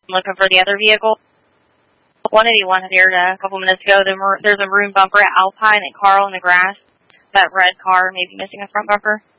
looking for the other vehicle. 181 here a couple minutes ago. There's a maroon bumper at Alpine and Carl in the grass. That red car may be missing a front bumper.